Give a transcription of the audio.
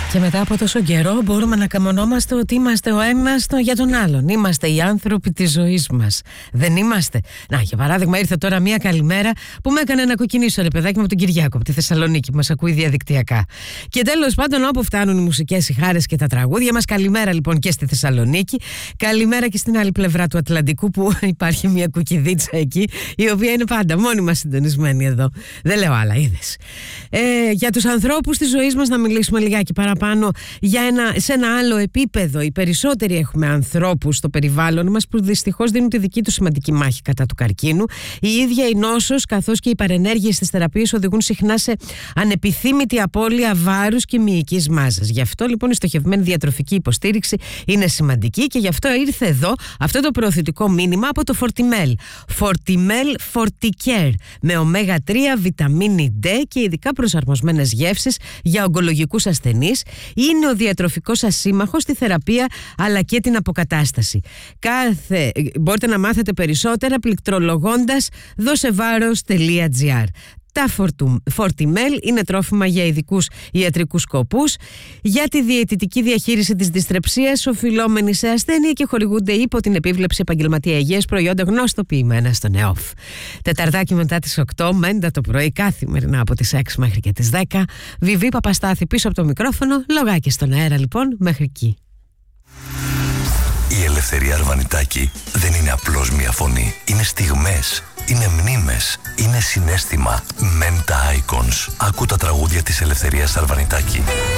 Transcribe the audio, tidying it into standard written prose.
Και μετά από τόσο καιρό μπορούμε να καμονόμαστε ότι είμαστε ο ένας για τον άλλον. Είμαστε οι άνθρωποι της ζωής μας. Δεν είμαστε? Να, για παράδειγμα, ήρθε τώρα μία καλημέρα που με έκανε να κοκκινήσω, ρε παιδάκι μου, από τον Κυριάκο, από τη Θεσσαλονίκη, που μας ακούει διαδικτυακά. Και τέλος πάντων, όπου φτάνουν οι μουσικές, οι χάρες και τα τραγούδια μας, καλημέρα λοιπόν και στη Θεσσαλονίκη. Καλημέρα και στην άλλη πλευρά του Ατλαντικού, που υπάρχει μία κουκιδίτσα εκεί, η οποία είναι πάντα μόνιμα συντονισμένη εδώ. Δεν λέω άλλα, είδες. Για τους ανθρώπους της ζωής μας να μιλήσουμε λιγάκι παραπάνω. Σε ένα άλλο επίπεδο. Οι περισσότεροι έχουμε ανθρώπους στο περιβάλλον μας που δυστυχώς δίνουν τη δική τους σημαντική μάχη κατά του καρκίνου. Η ίδια η νόσος καθώς και οι παρενέργειες στις θεραπείες οδηγούν συχνά σε ανεπιθύμητη απώλεια βάρους και μυϊκής μάζας. Γι' αυτό λοιπόν η στοχευμένη διατροφική υποστήριξη είναι σημαντική και γι' αυτό ήρθε εδώ αυτό το προωθητικό μήνυμα από το Fortimel. Fortimel Forticare με ωμέγα 3, βιταμίνη D και ειδικά προσαρμοσμένες γεύσεις για ογκολογικούς ασθενείς. Είναι ο διατροφικός σας σύμμαχος στη θεραπεία αλλά και την αποκατάσταση. Μπορείτε να μάθετε περισσότερα πληκτρολογώντας δοσεβάρος.gr. Τα Fortimel είναι τρόφιμα για ειδικούς ιατρικούς σκοπούς, για τη διαιτητική διαχείριση της δυστρεψίας οφειλόμενη σε ασθένεια και χορηγούνται υπό την επίβλεψη επαγγελματία υγείας προϊόντα γνωστοποιημένα στον ΕΟΦ. Τεταρτάκι μετά τις 8, μέντα το πρωί, καθημερινά από τις 6 μέχρι και τις 10. Βιβί Παπαστάθη πίσω από το μικρόφωνο, λογάκι στον αέρα λοιπόν, μέχρι εκεί. Η Ελευθερία Αρβανιτάκη δεν είναι απλώς μια φωνή. Είναι στιγμές, είναι μνήμες, είναι συναίσθημα. Menta Icons. Άκου τα τραγούδια της Ελευθερίας Αρβανιτάκη.